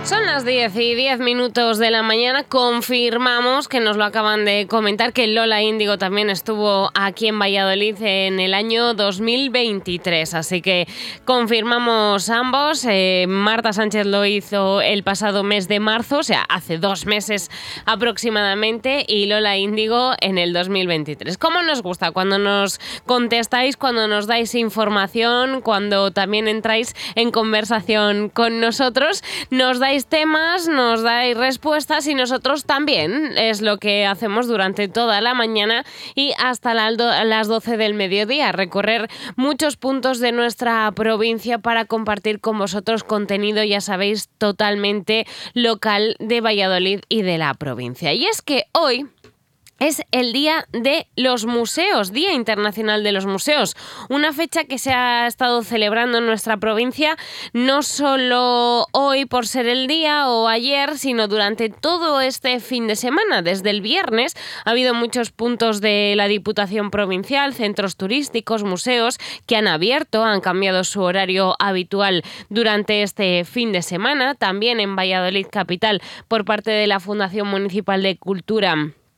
Son las 10:10 de la mañana. Confirmamos, que nos lo acaban de comentar, que Lola Índigo también estuvo aquí en Valladolid en el año 2023. Así que confirmamos ambos. Marta Sánchez lo hizo el pasado mes de marzo, o sea, hace 2 meses aproximadamente, y Lola Índigo en el 2023. ¿Cómo nos gusta cuando nos contestáis, cuando nos dais información, cuando también entráis en conversación con nosotros? Nos dais temas, nos dais respuestas y nosotros también. Es lo que hacemos durante toda la mañana y hasta las 12 del mediodía. Recorrer muchos puntos de nuestra provincia para compartir con vosotros contenido, ya sabéis, totalmente local de Valladolid y de la provincia. Y es que hoy es el Día de los Museos, Día Internacional de los Museos, una fecha que se ha estado celebrando en nuestra provincia no solo hoy por ser el día o ayer, sino durante todo este fin de semana. Desde el viernes ha habido muchos puntos de la Diputación Provincial, centros turísticos, museos que han abierto, han cambiado su horario habitual durante este fin de semana. También en Valladolid capital, por parte de la Fundación Municipal de Cultura,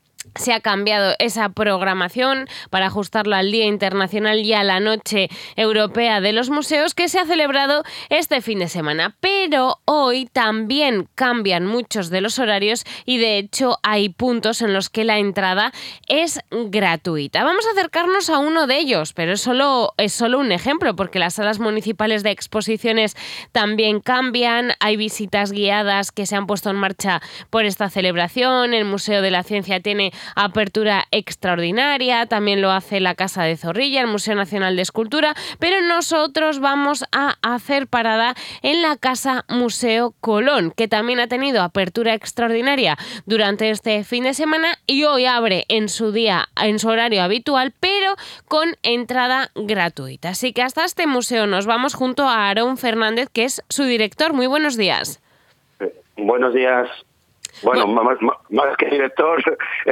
se ha cambiado esa programación para ajustarlo al Día Internacional y a la Noche Europea de los Museos, que se ha celebrado este fin de semana. Pero hoy también cambian muchos de los horarios y de hecho hay puntos en los que la entrada es gratuita. Vamos a acercarnos a uno de ellos, pero es solo un ejemplo, porque las salas municipales de exposiciones también cambian. Hay visitas guiadas que se han puesto en marcha por esta celebración. El Museo de la Ciencia tiene apertura extraordinaria, también lo hace la Casa de Zorrilla, el Museo Nacional de Escultura, pero nosotros vamos a hacer parada en la Casa Museo Colón, que también ha tenido apertura extraordinaria durante este fin de semana y hoy abre en su horario habitual, pero con entrada gratuita. Así que hasta este museo nos vamos junto a Aarón Fernández, que es su director. Muy buenos días. Buenos días. Bueno, más que director,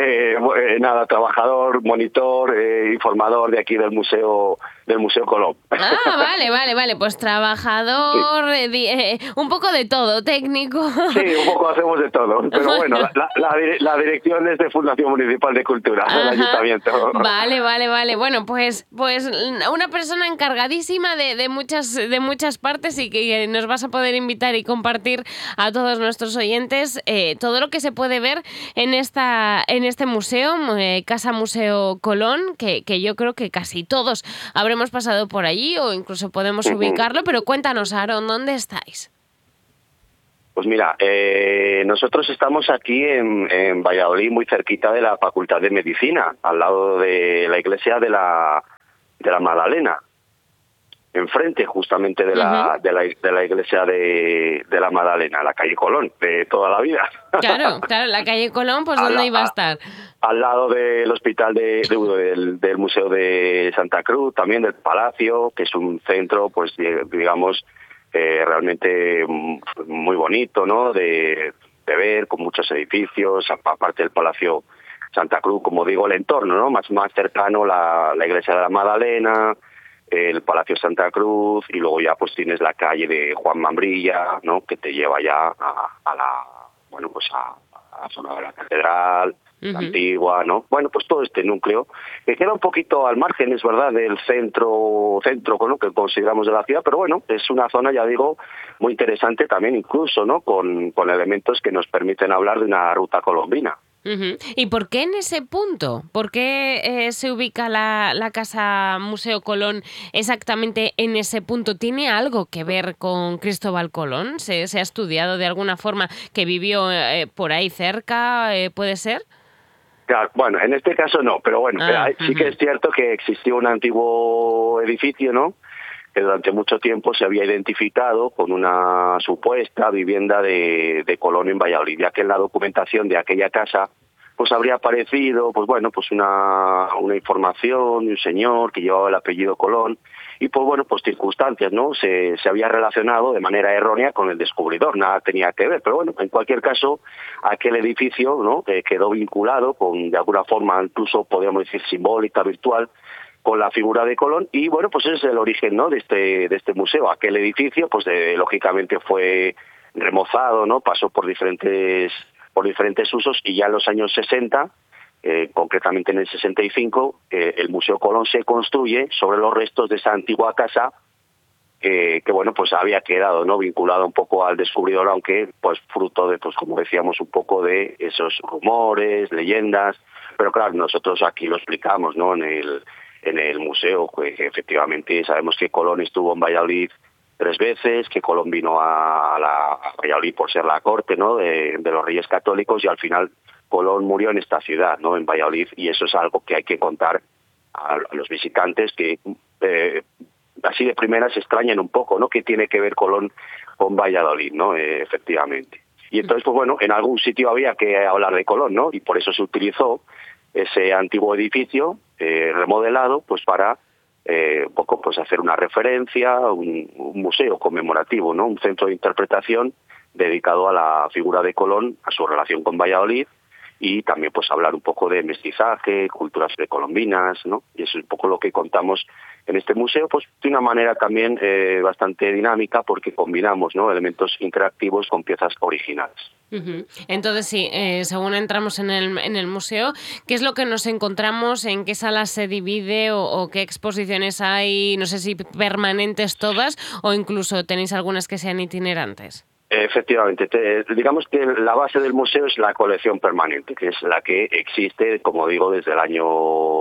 trabajador, monitor, informador de aquí del Museo Colón. Vale, pues trabajador, sí. Un poco de todo, técnico. Sí, un poco hacemos de todo, pero bueno, la dirección es de Fundación Municipal de Cultura, del Ayuntamiento. Vale. Bueno, pues una persona encargadísima de muchas partes y que nos vas a poder invitar y compartir a todos nuestros oyentes todo lo que se puede ver en este museo, Casa Museo Colón, que yo creo que casi todos habremos pasado por allí o incluso podemos ubicarlo, pero cuéntanos, Aarón, ¿dónde estáis? Pues mira, nosotros estamos aquí en Valladolid, muy cerquita de la Facultad de Medicina, al lado de la iglesia de la Magdalena, enfrente justamente de la iglesia de la Magdalena, la calle Colón, de toda la vida. Claro, la calle Colón, pues ¿dónde iba a estar? Al lado del hospital del Museo de Santa Cruz, también del Palacio, que es un centro, pues digamos, realmente muy bonito, ¿no? De ver, con muchos edificios, aparte del Palacio Santa Cruz, como digo, el entorno, ¿no? Más cercano, la iglesia de la Magdalena, el Palacio Santa Cruz, y luego ya pues tienes la calle de Juan Mambrilla, ¿no? Que te lleva ya a la zona de la catedral, la antigua, ¿no? Bueno, pues todo este núcleo que queda un poquito al margen, es verdad, del centro, ¿no? Que consideramos de la ciudad, pero bueno, es una zona, ya digo, muy interesante también, incluso, ¿no? Con elementos que nos permiten hablar de una ruta colombina. ¿Y por qué en ese punto? ¿Por qué se ubica la Casa Museo Colón exactamente en ese punto? ¿Tiene algo que ver con Cristóbal Colón? ¿Se ha estudiado de alguna forma que vivió por ahí cerca? ¿Puede ser? Claro, bueno, en este caso no, pero bueno, sí que es cierto que existió un antiguo edificio, ¿no? Que durante mucho tiempo se había identificado con una supuesta vivienda de Colón en Valladolid, ya que en la documentación de aquella casa pues habría aparecido una información de un señor que llevaba el apellido Colón y pues circunstancias, ¿no? Se había relacionado de manera errónea con el descubridor, nada tenía que ver, pero bueno, en cualquier caso aquel edificio, ¿no? Quedó vinculado con, de alguna forma, incluso podríamos decir simbólica, virtual, con la figura de Colón, y bueno, pues ese es el origen, ¿no? de este museo. Aquel edificio, pues lógicamente fue remozado, ¿no? Pasó por diferentes usos, y ya en los años 60, concretamente en el 65, el Museo Colón se construye sobre los restos de esa antigua casa que bueno, pues había quedado, ¿no?, vinculado un poco al descubridor, aunque pues fruto de, pues como decíamos, un poco de esos rumores, leyendas. Pero claro, nosotros aquí lo explicamos, ¿no?, en el museo, que efectivamente sabemos que Colón estuvo en Valladolid 3 veces, que Colón vino a Valladolid por ser la corte, ¿no?, de los Reyes Católicos, y al final Colón murió en esta ciudad, ¿no?, en Valladolid, y eso es algo que hay que contar a los visitantes, que así de primeras se extrañan un poco, ¿no?, qué tiene que ver Colón con Valladolid, ¿no?, efectivamente. Y entonces, pues bueno, en algún sitio había que hablar de Colón, ¿no?, y por eso se utilizó ese antiguo edificio remodelado, pues para un poco pues hacer una referencia, un museo conmemorativo, ¿no?, un centro de interpretación dedicado a la figura de Colón, a su relación con Valladolid, y también pues hablar un poco de mestizaje, culturas precolombinas, ¿no? Y eso es un poco lo que contamos en este museo, pues de una manera también bastante dinámica, porque combinamos, ¿no?, elementos interactivos con piezas originales. Uh-huh. Entonces sí, según entramos en el museo, ¿qué es lo que nos encontramos? ¿En qué salas se divide o qué exposiciones hay? No sé si permanentes todas o incluso tenéis algunas que sean itinerantes. Efectivamente, digamos que la base del museo es la colección permanente, que es la que existe, como digo, desde el año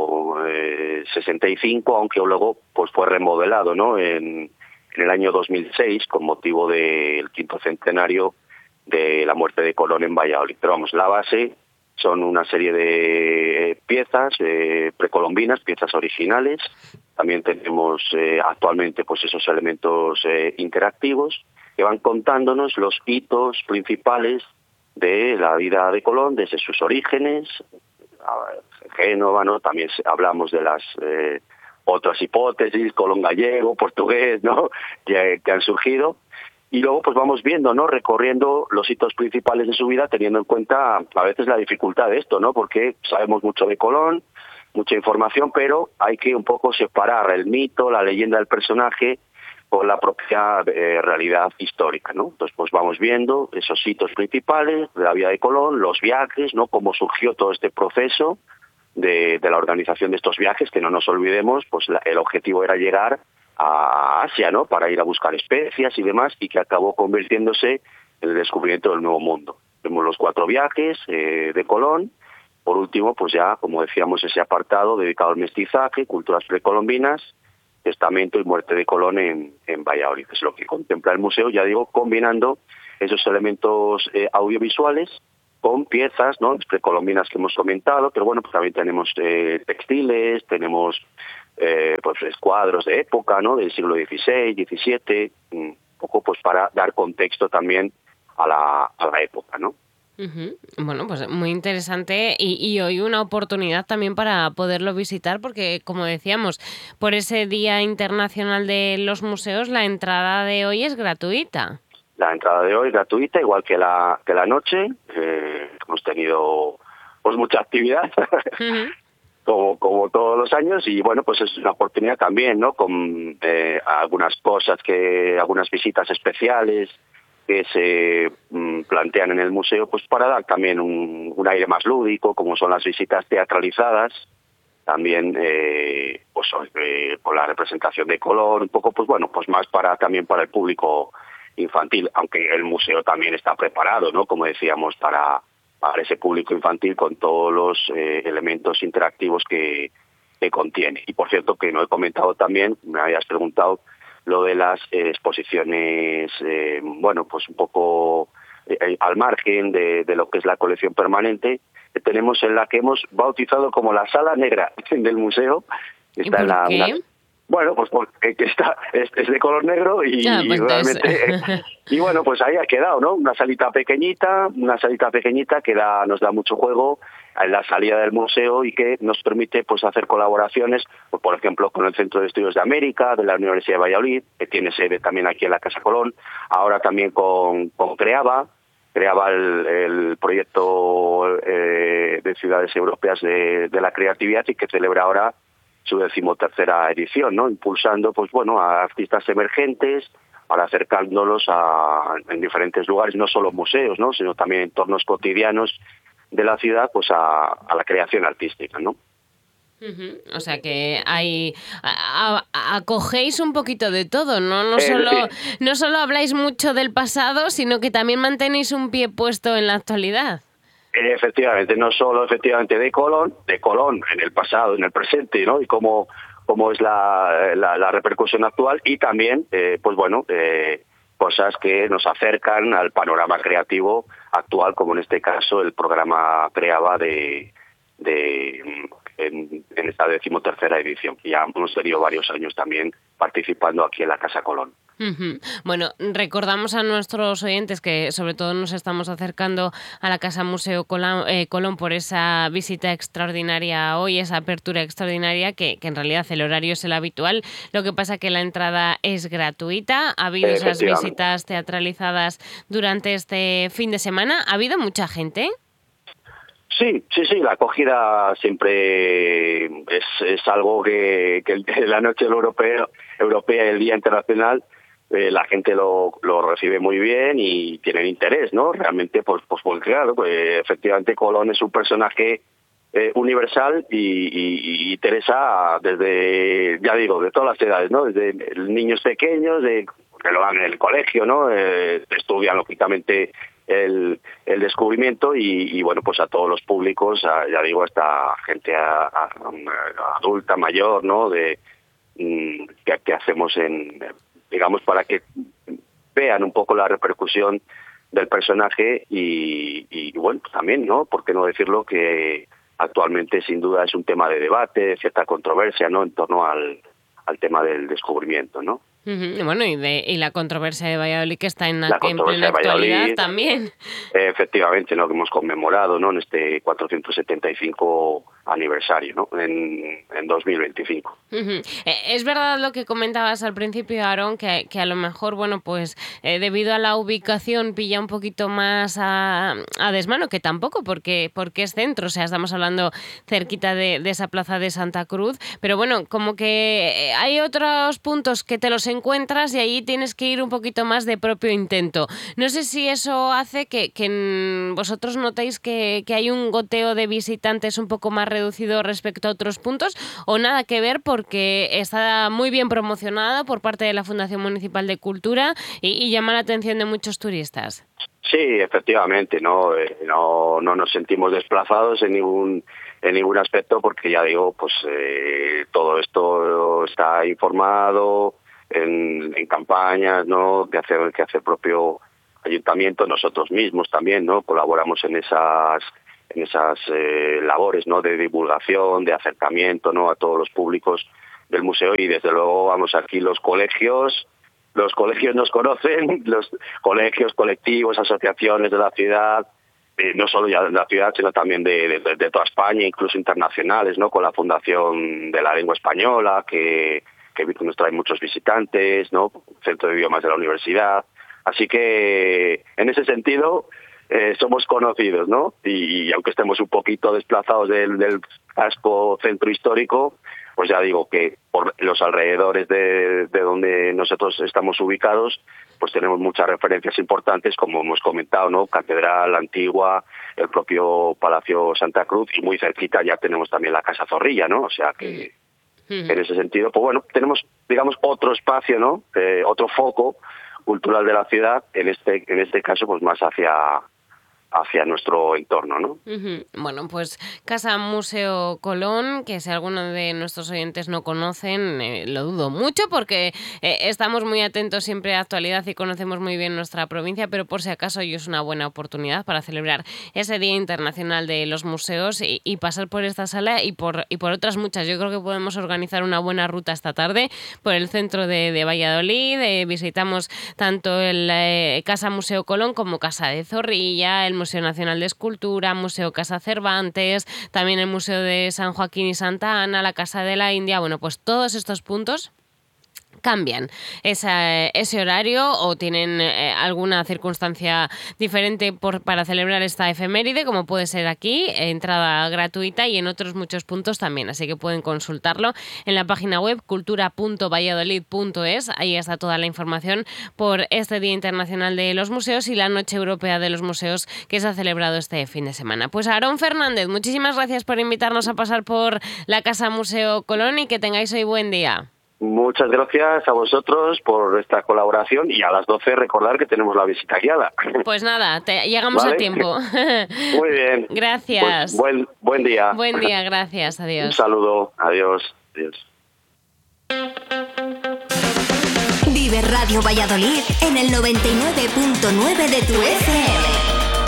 65, aunque luego pues fue remodelado, ¿no?, en el año 2006 con motivo del 5º centenario de la muerte de Colón en Valladolid. Pero vamos, la base son una serie de piezas precolombinas, piezas originales. También tenemos actualmente pues esos elementos interactivos que van contándonos los hitos principales de la vida de Colón desde sus orígenes, Génova, ¿no? También hablamos de las otras hipótesis, Colón gallego, portugués, ¿no?, que han surgido. Y luego pues vamos viendo, ¿no?, recorriendo los hitos principales de su vida, teniendo en cuenta a veces la dificultad de esto, ¿no?, porque sabemos mucho de Colón, mucha información, pero hay que un poco separar el mito, la leyenda del personaje con la propia realidad histórica, ¿no? Entonces pues vamos viendo esos hitos principales de la vida de Colón, los viajes, ¿no?, cómo surgió todo este proceso de la organización de estos viajes, que no nos olvidemos, pues el objetivo era llegar a Asia, ¿no?, para ir a buscar especias y demás, y que acabó convirtiéndose en el descubrimiento del Nuevo Mundo. Vemos los 4 viajes de Colón. Por último, pues ya, como decíamos, ese apartado dedicado al mestizaje, culturas precolombinas, testamento y muerte de Colón en Valladolid. Es lo que contempla el museo, ya digo, combinando esos elementos audiovisuales con piezas, ¿no?, precolombinas que hemos comentado, pero bueno, pues también tenemos textiles, tenemos pues cuadros de época, ¿no?, del siglo XVI, XVII, un poco pues para dar contexto también a la época, ¿no? Uh-huh. Bueno, pues muy interesante y hoy una oportunidad también para poderlo visitar, porque como decíamos, por ese Día Internacional de los Museos, la entrada de hoy es gratuita. La entrada de hoy es gratuita, igual que la noche. Hemos tenido pues mucha actividad. Uh-huh. como todos los años, y bueno, pues es una oportunidad también, ¿no?, con algunas visitas especiales que se plantean en el museo, pues para dar también un aire más lúdico, como son las visitas teatralizadas, también pues con la representación de Colón, un poco pues bueno, pues más también para el público infantil, aunque el museo también está preparado, ¿no?, como decíamos, para ese público infantil con todos los elementos interactivos que contiene. Y por cierto, que no he comentado también, me habías preguntado lo de las exposiciones, bueno, pues un poco al margen de lo que es la colección permanente, tenemos en la que hemos bautizado como la Sala Negra del museo. Está ¿y por qué? Bueno, pues porque es de color negro y pues realmente y bueno, pues ahí ha quedado, ¿no? Una salita pequeñita que nos da mucho juego en la salida del museo y que nos permite pues hacer colaboraciones, pues, por ejemplo, con el Centro de Estudios de América de la Universidad de Valladolid, que tiene sede también aquí en la Casa Colón, ahora también con Creava el proyecto de ciudades europeas de la creatividad, y que celebra ahora su 13ª edición, ¿no?, impulsando pues bueno a artistas emergentes, para acercándolos en diferentes lugares, no solo museos, ¿no? Sino también entornos cotidianos de la ciudad, pues a la creación artística, ¿no? O sea que acogéis un poquito de todo, ¿no? No solo habláis mucho del pasado, sino que también mantenéis un pie puesto en la actualidad. Efectivamente, no solo efectivamente de Colón en el pasado, en el presente, ¿no? Y cómo es la repercusión actual, y también, cosas que nos acercan al panorama creativo actual, como en este caso el programa Creaba en esta 13ª edición. Ya hemos tenido varios años también participando aquí en la Casa Colón. Bueno, recordamos a nuestros oyentes que sobre todo nos estamos acercando a la Casa Museo Colón por esa visita extraordinaria hoy, esa apertura extraordinaria que en realidad el horario es el habitual. Lo que pasa que la entrada es gratuita. Ha habido esas visitas teatralizadas durante este fin de semana. ¿Ha habido mucha gente? Sí, la acogida siempre es algo que la noche europea y el Día Internacional, la gente lo recibe muy bien y tienen interés, ¿no? Realmente, pues claro, efectivamente Colón es un personaje universal y interesa desde, ya digo, de todas las edades, ¿no? Desde niños pequeños, que lo dan en el colegio, ¿no? Estudian lógicamente el descubrimiento y bueno, pues a todos los públicos, ya digo, hasta gente adulta, mayor, ¿no? Que hacemos digamos, para que vean un poco la repercusión del personaje y bueno, pues también, ¿no? ¿Por qué no decirlo? Que actualmente sin duda es un tema de debate, de cierta controversia, ¿no? En torno al tema del descubrimiento, ¿no? Bueno, y la controversia de Valladolid, que está en plena actualidad también. Efectivamente, ¿no? Que hemos conmemorado, ¿no? En este 475 aniversario, ¿no? En 2025. Es verdad lo que comentabas al principio, Aarón, que a lo mejor, bueno, pues debido a la ubicación pilla un poquito más a desmano, que tampoco, porque es centro, o sea, estamos hablando cerquita de esa plaza de Santa Cruz, pero bueno, como que hay otros puntos que te los encuentras y ahí tienes que ir un poquito más de propio intento. No sé si eso hace que vosotros notéis que hay un goteo de visitantes un poco más reducido respecto a otros puntos, o nada que ver porque está muy bien promocionado por parte de la Fundación Municipal de Cultura y llama la atención de muchos turistas. Sí, efectivamente, no nos sentimos desplazados en ningún aspecto, porque ya digo, pues todo esto está informado en campañas, ¿no? que hace el propio ayuntamiento, nosotros mismos también, ¿no? Colaboramos en esas labores, ¿no? De divulgación, de acercamiento, ¿no? A todos los públicos del museo, y desde luego vamos aquí los colegios nos conocen, los colegios, colectivos, asociaciones de la ciudad, no solo ya de la ciudad, sino también de toda España, incluso internacionales, ¿no? Con la Fundación de la Lengua Española, que nos trae muchos visitantes, ¿no? Centro de Idiomas de la Universidad. Así que, en ese sentido, somos conocidos, ¿no? Y aunque estemos un poquito desplazados del casco centro histórico, pues ya digo que por los alrededores de donde nosotros estamos ubicados, pues tenemos muchas referencias importantes, como hemos comentado, ¿no? Catedral Antigua, el propio Palacio Santa Cruz, y muy cerquita ya tenemos también la Casa Zorrilla, ¿no? O sea que en ese sentido, pues bueno, tenemos, digamos, otro espacio, ¿no? Otro foco cultural de la ciudad, en este caso, pues más hacia nuestro entorno, ¿no? Bueno, pues Casa Museo Colón, que si alguno de nuestros oyentes no conocen, lo dudo mucho, porque estamos muy atentos siempre a actualidad y conocemos muy bien nuestra provincia, pero por si acaso hoy es una buena oportunidad para celebrar ese Día Internacional de los Museos y pasar por esta sala y por otras muchas. Yo creo que podemos organizar una buena ruta esta tarde por el centro de Valladolid. Visitamos tanto el Casa Museo Colón como Casa de Zorrilla, el Museo Nacional de Escultura, Museo Casa Cervantes, también el Museo de San Joaquín y Santa Ana, la Casa de la India. Bueno, pues todos estos puntos cambian ese horario o tienen alguna circunstancia diferente para celebrar esta efeméride, como puede ser aquí, entrada gratuita, y en otros muchos puntos también. Así que pueden consultarlo en la página web cultura.valladolid.es. Ahí está toda la información por este Día Internacional de los Museos y la Noche Europea de los Museos que se ha celebrado este fin de semana. Pues Aarón Fernández, muchísimas gracias por invitarnos a pasar por la Casa Museo Colón y que tengáis hoy buen día. Muchas gracias a vosotros por esta colaboración y a las 12 recordar que tenemos la visita guiada. Pues nada, llegamos a tiempo. Muy bien. Gracias. Pues buen día. Buen día, gracias. Adiós. Un saludo. Adiós. Adiós. Vive Radio Valladolid en el 99.9 de tu FM.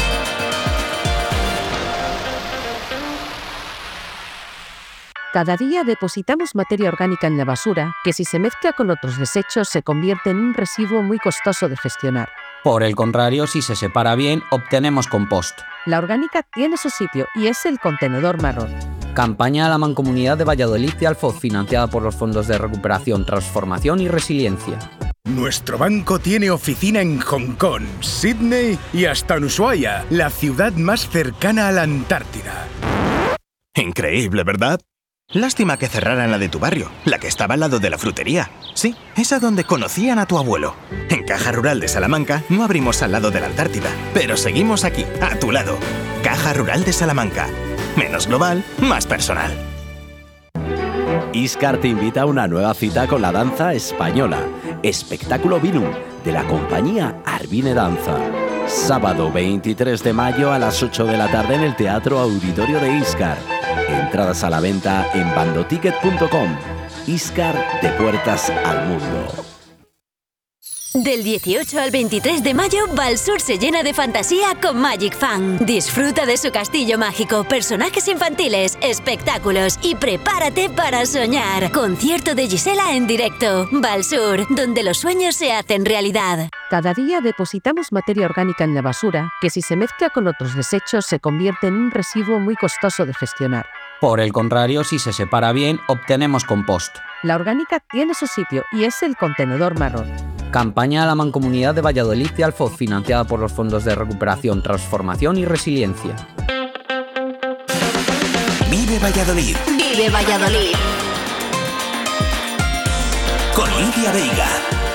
Cada día depositamos materia orgánica en la basura, que si se mezcla con otros desechos se convierte en un residuo muy costoso de gestionar. Por el contrario, si se separa bien, obtenemos compost. La orgánica tiene su sitio y es el contenedor marrón. Campaña a la Mancomunidad de Valladolid y Alfoz, financiada por los Fondos de Recuperación, Transformación y Resiliencia. Nuestro banco tiene oficina en Hong Kong, Sydney y hasta en Ushuaia, la ciudad más cercana a la Antártida. Increíble, ¿verdad? Lástima que cerraran la de tu barrio, la que estaba al lado de la frutería. Sí, esa donde conocían a tu abuelo. En Caja Rural de Salamanca no abrimos al lado de la Antártida, pero seguimos aquí, a tu lado. Caja Rural de Salamanca. Menos global, más personal. Íscar te invita a una nueva cita con la danza española. Espectáculo Vinum, de la compañía Arvine Danza. Sábado 23 de mayo a las 8 de la tarde en el Teatro Auditorio de Íscar. Entradas a la venta en bandoticket.com. Íscar, de puertas al mundo. Del 18 al 23 de mayo, Valsur se llena de fantasía con Magic Fan. Disfruta de su castillo mágico, personajes infantiles, espectáculos y prepárate para soñar. Concierto de Gisela en directo. Valsur, donde los sueños se hacen realidad. Cada día depositamos materia orgánica en la basura, que si se mezcla con otros desechos se convierte en un residuo muy costoso de gestionar. Por el contrario, si se separa bien, obtenemos compost. La orgánica tiene su sitio y es el contenedor marrón. Campaña a la Mancomunidad de Valladolid y Alfoz, financiada por los Fondos de Recuperación, Transformación y Resiliencia. Vive Valladolid. Vive Valladolid. Con Lidia Veiga.